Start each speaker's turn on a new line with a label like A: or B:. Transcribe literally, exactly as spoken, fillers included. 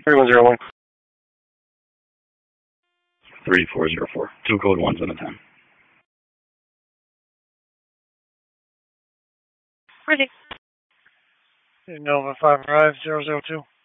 A: three one zero one.
B: three four zero four. Two code ones and a ten.
C: Ready. Nova five five zero zero two.